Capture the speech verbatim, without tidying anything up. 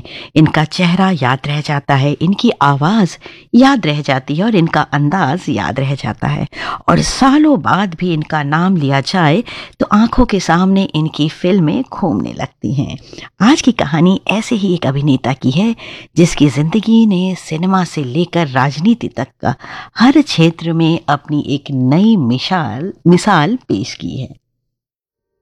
इनका चेहरा याद रह जाता है, इनकी आवाज़ याद रह जाती है और इनका अंदाज याद रह जाता है। और सालों बाद भी इनका नाम लिया जाए तो आंखों के सामने इनकी फिल्में घूमने लगती हैं। आज की कहानी ऐसे ही एक अभिनेता की है जिसकी ज़िंदगी ने सिनेमा से लेकर राजनीति तक का हर क्षेत्र में अपनी एक नई मिसाल मिसाल पेश की है।